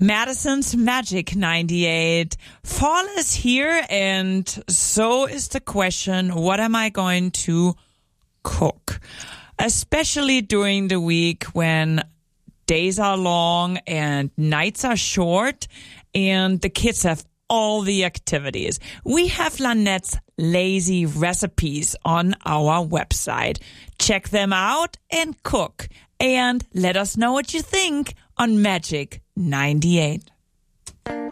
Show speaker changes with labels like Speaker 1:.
Speaker 1: Madison's Magic 98. Fall is here, and so is the question, what am I going to cook? Especially during the week when days are long and nights are short and the kids have all the activities. We have Lynette's lazy recipes on our website. Check them out and cook. And let us know what you think on Magic 98.